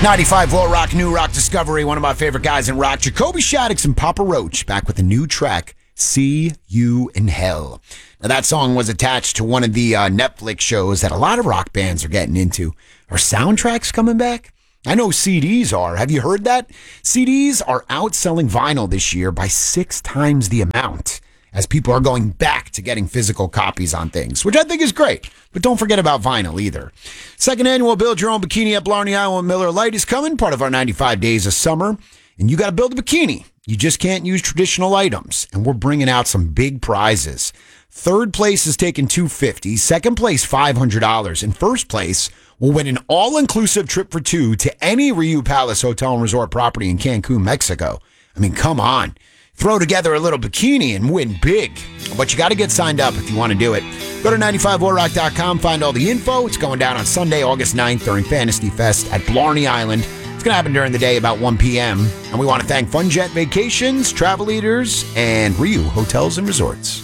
95 Volt Rock, New Rock Discovery, one of my favorite guys in rock, Jacoby Shaddix and Papa Roach, back with a new track, See You in Hell. Now, that song was attached to one of the Netflix shows that a lot of rock bands are getting into. Are soundtracks coming back? I know CDs are. Have you heard that? CDs are outselling vinyl this year by 6 times the amount, as people are going back to getting physical copies on things, which I think is great. But don't forget about vinyl either. Second annual Build Your Own Bikini at Blarney Island Miller Lite is coming, part of our 95 Days of Summer. And you got to build a bikini. You just can't use traditional items. And we're bringing out some big prizes. Third place is taking $250. Second place, $500. And first place will win an all-inclusive trip for 2 to any Riu Palace Hotel and Resort property in Cancun, Mexico. I mean, come on. Throw together a little bikini and win big. But you got to get signed up if you want to do it. Go to 95voltrock.com, find all the info. It's going down on Sunday, August 9th during Fantasy Fest at Blarney Island. It's going to happen during the day about 1 p.m. And we want to thank FunJet Vacations, Travel Leaders, and Riu Hotels and Resorts.